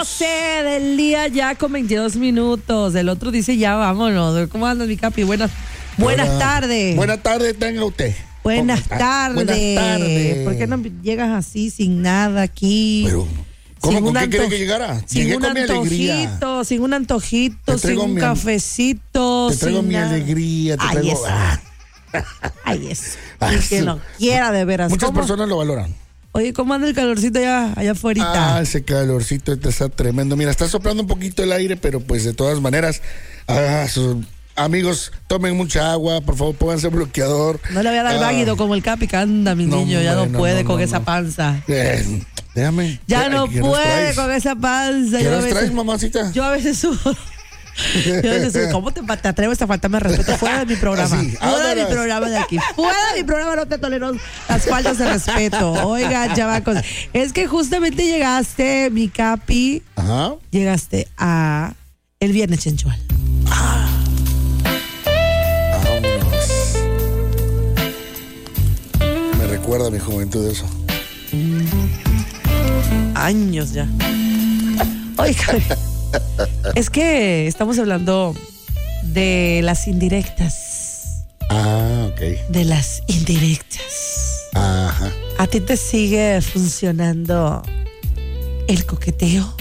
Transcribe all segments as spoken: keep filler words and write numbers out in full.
doce del día ya con veintidós minutos. El otro dice ya vámonos. ¿Cómo andas, mi Capi? Buenas, buenas Hola. tardes. Buenas tardes, tenga usted. Buenas tardes. Buenas tardes. ¿Por qué no llegas así sin nada aquí? Pero, ¿cómo? Sin ¿Con un qué quiere antoj- que llegara? Sin Llegué un con mi alegría. antojito, sin un antojito, Te sin traigo un mi- cafecito. Te traigo sin mi nada. alegría, te Ay, traigo... eso. Ah, Ay, eso. Ah, Y que sí. no quiera de veras. muchas ¿Cómo? personas lo valoran. Oye, ¿cómo anda el calorcito allá, allá afuera? Ah, ese calorcito este está tremendo. Mira, está soplando un poquito el aire, pero pues de todas maneras, ah, sus amigos, tomen mucha agua, por favor, pónganse bloqueador. No le voy a dar Ah, váguido como el Capi que anda, mi no, niño. Ya no bueno, puede no, con no, esa no. panza. eh, déjame. Ya ¿Qué- no qué nos puede traes? con esa panza. ¿Qué Yo a nos veces, traes, mamacita? yo a veces subo. Yo a veces subo. ¿Cómo te, te atreves a faltarme al respeto? Fuera de mi programa. Así, Fuera de mi vámonos. programa de aquí. Fuera de mi programa no te tolero las faltas de respeto. Oigan, chavacos. Es que justamente llegaste, mi Capi. Ajá. Llegaste a el Viernes Chenchual. Vámonos. Me recuerda mi juventud eso. Años ya. Oigan, es que estamos hablando de las indirectas. Ah, ok. De las indirectas. Ajá. ¿A ti te sigue funcionando el coqueteo?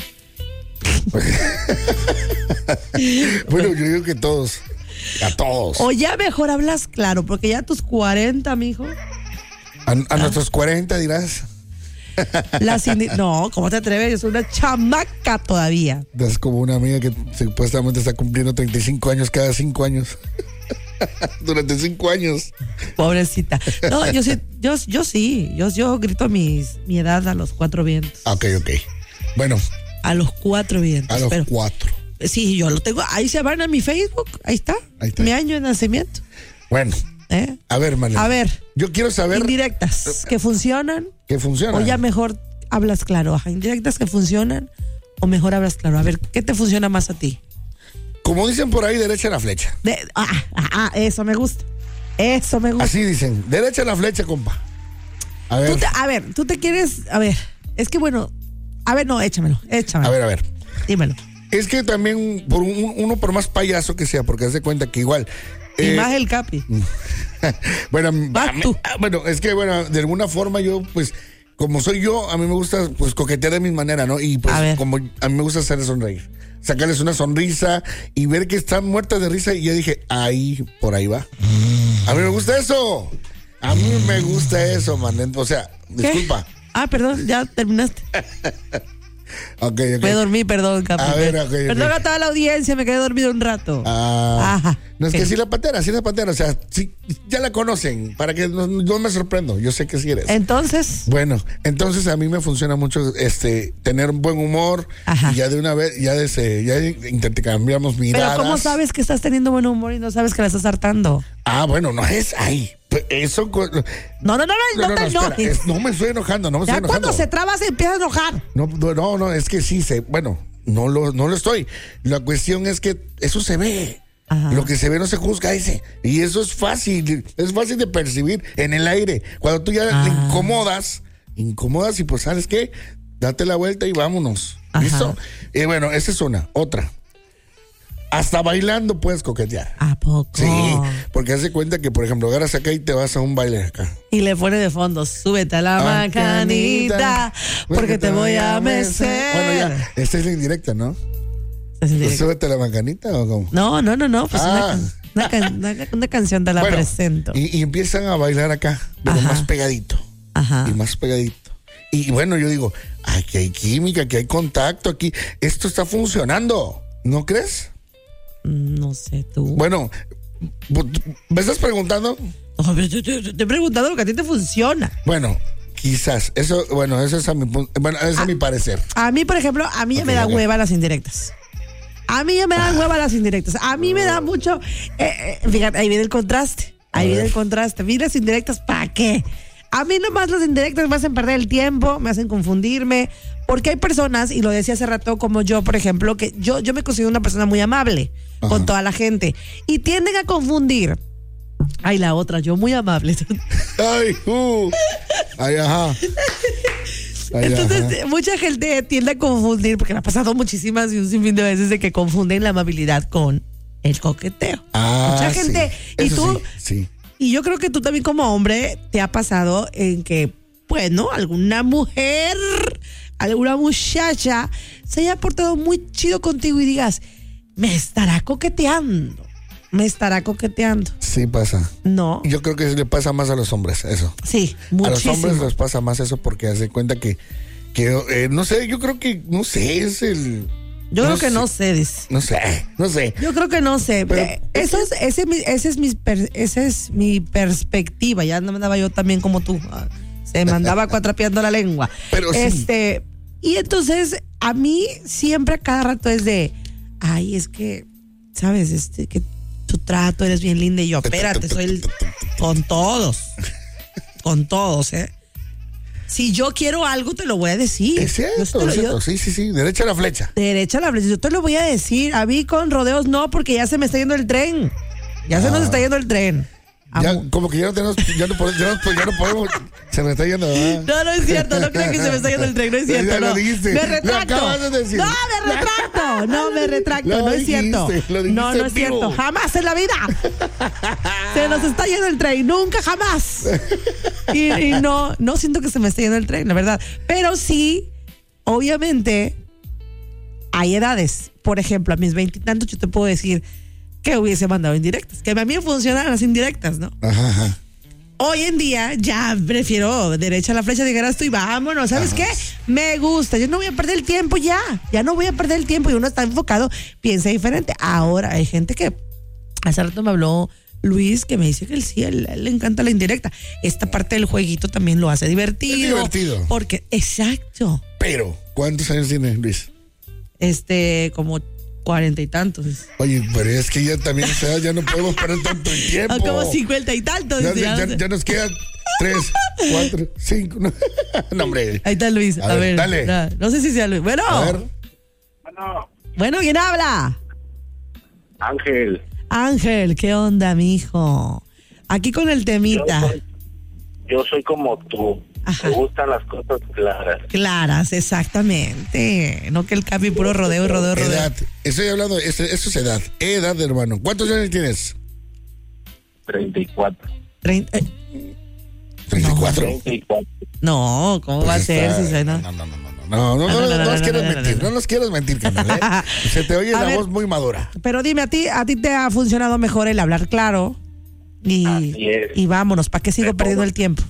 Bueno, yo digo que todos. A todos. O ya mejor hablas claro, porque ya a tus cuarenta, mijo. A, a nuestros cuarenta dirás. Las indi- no, ¿cómo te atreves? Yo soy una chamaca todavía. Es como una amiga que supuestamente está cumpliendo treinta y cinco años cada cinco años. Durante cinco años. Pobrecita. No, yo sí, yo, yo sí. Yo, yo grito mis, mi edad a los cuatro vientos. Ok, ok. Bueno, A los cuatro vientos. a los pero, cuatro. sí, yo lo tengo. Ahí se van a mi Facebook. Ahí está. Ahí está. Mi año de nacimiento. Bueno, ¿Eh? a ver, Marlene. A ver, Yo quiero saber indirectas que funcionan que funciona. o ya mejor hablas claro. Ajá, indirectas que funcionan o mejor hablas claro. A ver, ¿qué te funciona más a ti? Como dicen por ahí, derecha a la flecha. De- ah, ah, ah, eso me gusta. Eso me gusta. Así dicen, derecha a la flecha, compa. A ver, Tú te- a ver, tú te quieres. A ver, es que bueno. A ver, no, échamelo. Échamelo. a ver, a ver. Dímelo. Es que también, por un- uno por más payaso que sea, porque haz de cuenta que igual. Y eh, más el Capi. bueno, Vas a mí- tú. ah, bueno, es que bueno, de alguna forma yo, pues, como soy yo, a mí me gusta pues coquetear de mi manera, ¿no? Y pues A ver. como a mí me gusta hacerles sonreír, sacarles una sonrisa y ver que están muertas de risa y yo dije, ahí, por ahí va. A mí me gusta eso. A mí me gusta eso, man. O sea, ¿Qué? disculpa. Ah, perdón, ya terminaste. Ok, ok. Me dormí, perdón, Capi. A ver, ok, ok. Perdón a toda la audiencia, me quedé dormido un rato. Ah, Ajá. no es Ok. que sí la pantera, sí la pantera, o sea, sí, ya la conocen, para que no, no me sorprendo, yo sé que sí eres. Entonces, Bueno, entonces a mí me funciona mucho este tener un buen humor. Ajá. Y ya de una vez, ya de ese, ya intercambiamos miradas. pero ¿cómo sabes que estás teniendo buen humor y no sabes que la estás hartando? Ah, bueno, no es ahí. Pues Eso. co- No, no, no, no, no, te espera, enojes. es- no me estoy enojando, no me Ya estoy enojando. cuando se traba se empieza a enojar. No, no, no, no, es que sí se, bueno, no lo, no lo estoy. La cuestión es que eso se ve. Ajá. Lo que se ve no se juzga, ese. Y eso es fácil, es fácil de percibir en el aire. Cuando tú ya Ah. te incomodas, incomodas y pues, ¿sabes qué? Date la vuelta y vámonos. Ajá. ¿Listo? Y bueno, esa es una. Otra. Hasta bailando puedes coquetear. ¿A poco? Sí, porque hace cuenta que, por ejemplo, agarras acá y te vas a un baile acá. Y le pone de fondo, súbete a la Ah, macanita, porque te voy a mecer. Bueno, ya, esta es la indirecta, ¿no? ¿Estás en directo? ¿Súbete la macanita o cómo? No, no, no, no, pues una, Ah. can- una, can- una- una canción te la Bueno, presento. Y, y empiezan a bailar acá, pero Ajá. más pegadito. Ajá. Y más pegadito. Y bueno, yo digo, aquí hay química, aquí hay contacto, aquí. Esto está funcionando. ¿No crees? No sé, tú. Bueno, ¿me estás preguntando? No, pero yo- yo- yo te he preguntado lo que a ti te funciona. Bueno, quizás. Eso, bueno, eso es a mi punto. Bueno, eso es a mi parecer. A mí, por ejemplo, a mí ya Ok, me da ok. hueva las indirectas. A mí ya me dan hueva las indirectas. A mí me da mucho. eh, eh, fíjate, ahí viene el contraste. Ahí A viene ver. el contraste. Vi las indirectas, ¿para qué? A mí nomás las indirectas me hacen perder el tiempo, me hacen confundirme. Porque hay personas, y lo decía hace rato, como yo, por ejemplo, que yo, yo me considero una persona muy amable Ajá. con toda la gente. Y tienden a confundir. Ay, la otra, yo muy amable. Ay, uh. Ay, ajá. Ay, Entonces, ajá. mucha gente tiende a confundir, porque me ha pasado muchísimas y un sinfín de veces de que confunden la amabilidad con el coqueteo. Ah, Mucha gente. sí. Y Eso tú, sí, sí. y yo creo que tú también como hombre te ha pasado en que, bueno, alguna mujer, alguna muchacha se haya portado muy chido contigo y digas, me estará coqueteando, me estará coqueteando. Sí pasa. No, Yo creo que le pasa más a los hombres eso. sí, A los muchísimo. hombres les pasa más eso porque hace cuenta que, que eh, no sé, yo creo que, no sé, es el... Yo no creo que sé. no sé, dice. No sé, no sé. Yo creo que no sé. Pero- Eh, eso es, ese, es mi- ese es mi, per- esa es mi perspectiva. Ya no me andaba yo también como tú. Ah, Se me andaba cuatrapeando la lengua. Pero sí. Este, y entonces, a mí siempre a cada rato es de, ay, es que, ¿sabes? Este, que tu trato, eres bien linda. Y yo, espérate, soy el, con todos. Con todos, ¿eh? Si yo quiero algo, te lo voy a decir. Es cierto, Yo te lo- es cierto. yo- Sí, sí, sí. Derecha a la flecha. Derecha a la flecha. Yo te lo voy a decir. A mí con rodeos no, porque ya se me está yendo el tren. Ya se nos está yendo el tren. Ya, Amo. como que ya no tenemos, ya no podemos, ya no, ya no podemos, se me está yendo, ¿verdad? No, no es cierto. No crean que se me está yendo el tren. No es Ya cierto. lo No. dijiste. Me Lo retracto. acabas de decir. No, me retracto. No, me retracto. Lo No es cierto. dijiste, lo dijiste No, no es en vivo. cierto. Jamás en la vida. Se nos está yendo el tren. Nunca, jamás. Y, y no, no siento que se me esté yendo el tren, la verdad. Pero sí, obviamente, hay edades. Por ejemplo, a mis veintitantos yo te puedo decir que hubiese mandado indirectas. Que a mí me funcionan las indirectas, ¿no? Ajá, ajá. Hoy en día ya prefiero derecha a la flecha, llegar esto y vámonos. ¿Sabes qué? Me gusta. Yo no voy a perder el tiempo ya. Ya no voy a perder el tiempo y uno está enfocado, piensa diferente. Ahora hay gente que hace rato me habló Luis que me dice que él sí, él, él le encanta la indirecta. Esta parte del jueguito también lo hace divertido. Es divertido. Porque, exacto. Pero, ¿cuántos años tiene Luis? Este, como cuarenta y tantos. Oye, pero es que ya también, o sea, ya no podemos perder tanto el tiempo. O como cincuenta y tantos. Ya, dice, ya ya- no sé. ya nos quedan tres, cuatro, cinco. No, no, hombre. Ahí está Luis. A, A ver, ver, dale. No, no sé si sea Luis. Bueno. A ver. Bueno, Bueno, ¿quién habla? Ángel, Ángel, ¿qué onda, mijo? Aquí con el yo temita. soy, yo soy como tú. Ajá. Me gustan las cosas claras. Claras, exactamente. No que el capi puro rodeo, rodeo, rodeo. Edad. Estoy hablando, eso, eso es edad. Edad, hermano. ¿Cuántos años tienes? treinta y cuatro. Trein- eh, treinta y cuatro. treinta y cuatro. no, ¿cómo va a Pues ser? está- Si se- no? No, no, no, no, no, no, no, No, no, no, no, no no, nos no, quieras no, no, mentir, no, no. no nos quieras mentir, carnal, ¿eh? Se te oye A la ver. voz muy madura. Pero dime, a ti, a ti te ha funcionado mejor el hablar claro y, Así es. y vámonos, ¿para qué sigo Mejor. perdiendo el tiempo?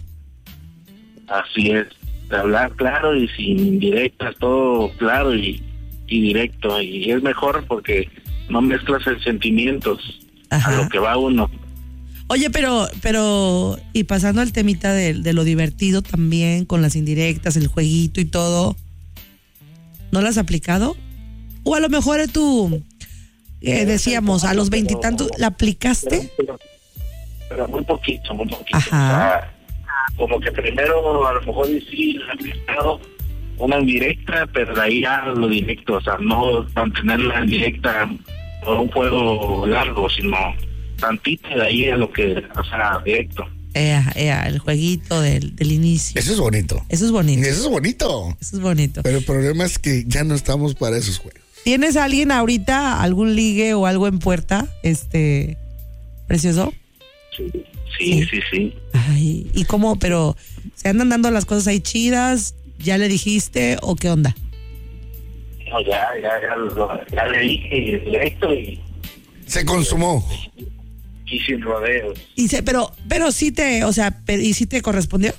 Así es. Hablar claro y sin indirectas, todo claro y, y directo. Y es mejor porque no mezclas el sentimientos Ajá. a lo que va uno. Oye, pero, pero, y pasando al temita de, de lo divertido también, con las indirectas, el jueguito y todo, ¿no lo has aplicado? O a lo mejor tú, eh, decíamos, a los veintitantos, ¿la aplicaste? Pero, pero muy poquito, muy poquito. Ajá. O sea, como que primero a lo mejor sí le he aplicado una indirecta, pero de ahí ya lo directo, o sea, no mantenerla en directa por un juego largo, sino tantito y de ahí a lo que, o sea, directo. Ea, ea, el jueguito del, del inicio. Eso es bonito. Eso es bonito. Eso es bonito. Eso es bonito. Pero el problema es que ya no estamos para esos juegos. ¿Tienes a alguien ahorita, algún ligue o algo en puerta, este, precioso? Sí, Sí. sí, sí, sí. Ay, ¿y cómo? Pero, ¿se andan dando las cosas ahí chidas? ¿Ya le dijiste o qué onda? No, ya, ya, ya, lo- ya le dije directo y, Se consumó. y sin rodeos. Y se, pero, pero sí te, o sea, pero- ¿y sí te correspondió?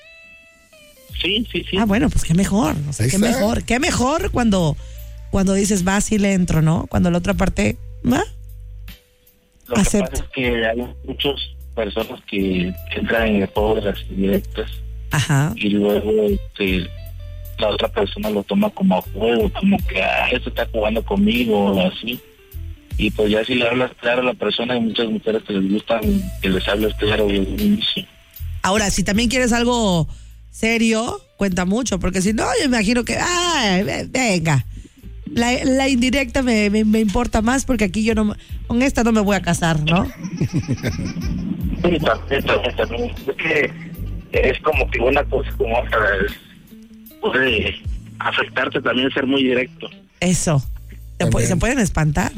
Sí, sí, sí. Ah, bueno, pues qué mejor, o sea, Ahí qué está. mejor, qué mejor cuando, cuando dices va, sí le entro, ¿no? Cuando la otra parte, va. Lo que acepto. pasa es que hay muchas personas que entran en el juego de las indirectas Ajá. y luego este, la otra persona lo toma como a juego, como que ah, esto está jugando conmigo o así. Y pues ya si le hablas claro a la persona, hay muchas mujeres que les gustan que les hables claro desde un inicio. Ahora, si también quieres algo serio, cuenta mucho, porque si no, yo imagino que, ah, venga, la, la indirecta me, me, me importa más porque aquí yo no, con esta no me voy a casar, ¿no? Sí, también, también, también. Es que es como que una cosa como otra. Es, puede afectarte también ser muy directo. Eso. Se, puede, se pueden espantar.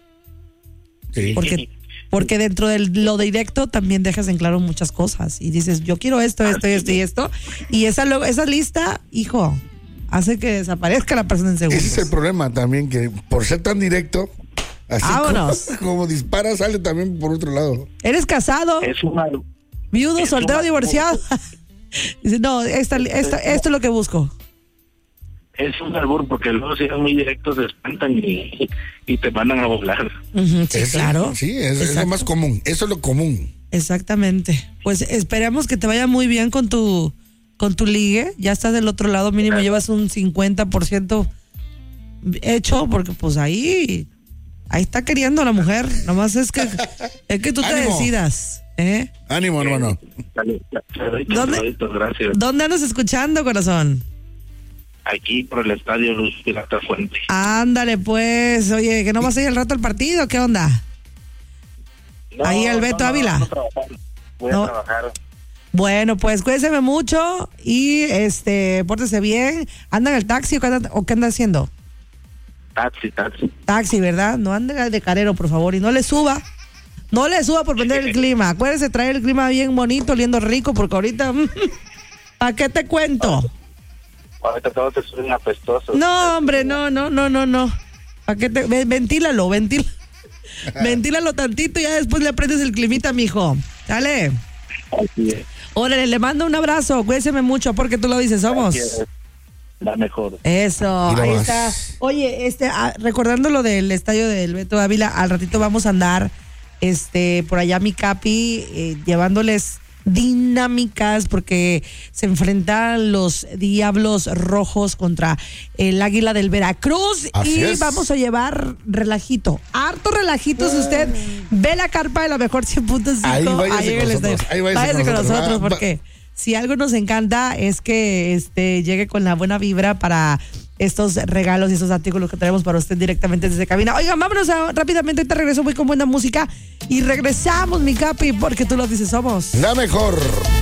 Sí. Porque, porque dentro de lo directo también dejas en claro muchas cosas. Y dices, yo quiero esto, esto, esto y esto. Y esa, luego- esa lista, hijo, hace que desaparezca la persona en segundos. Ese es el problema también, que por ser tan directo, así como, Vámonos. como dispara, sale también por otro lado. ¿Eres casado? Es una... ¿Viudo, es soltero, una- divorciado? Dice, no, esta, esta- esto es lo que busco. Es un albur porque luego si eres muy directo se espantan y, y te mandan a volar. Ujú, sí, Ese- claro. Sí, es, es lo Exacto. más común. Eso es lo común. Exactamente. Pues esperemos que te vaya muy bien con tu con tu ligue. Ya estás del otro lado, mínimo llevas un cincuenta por ciento hecho, porque pues ahí ahí está queriendo la mujer. Nomás es que es que tú te ¡Ánimo! decidas, ¿eh? Ánimo, hermano. Saluditos, ¿Dónde? saluditos, gracias. ¿Dónde andas escuchando, corazón? Aquí por el estadio Luz Pirata Fuente. Ándale, pues. Oye, ¿que no vas a ir al rato al partido? ¿Qué onda? No, Ahí el Beto no, no, Ávila. no, trabajar. Voy No. a trabajar. Bueno, pues cuídense mucho y este, pórtese bien. ¿Anda en el taxi o qué anda, o qué anda haciendo? Taxi, taxi. Taxi, ¿verdad? No ande de carero, por favor, y no le suba. No le suba por prender el clima. Acuérdese traer el clima bien bonito, oliendo rico, porque ahorita, ¿para qué te cuento? Ahorita todos se suben apestosos. No, hombre, no, no, no, no, no. ¿Para qué te, ve- ventílalo, ventílalo. Ventílalo tantito y ya después le prendes el climita, mijo. Dale. Así es. Órale, le mando un abrazo. Cuídeseme mucho porque tú lo dices, somos. Así es. La mejor. Eso, Mira ahí más. está. Oye, este, ah, recordando lo del estadio del Beto Ávila, al ratito vamos a andar, este, por allá mi Capi, eh, llevándoles dinámicas porque se enfrentan los Diablos Rojos contra el Águila del Veracruz. Así y es. vamos a llevar relajito, harto relajito. Si usted ve la carpa de la mejor cien punto cinco, Ahí váyase en con el nosotros, estadio. ahí váyase Váyase con con nosotros. nosotros Va- porque si algo nos encanta es que este llegue con la buena vibra para estos regalos y estos artículos que traemos para usted directamente desde cabina. Oigan, vámonos a- rápidamente, ahorita regreso muy con buena música y regresamos, mi Capi, porque tú lo dices, somos. La mejor.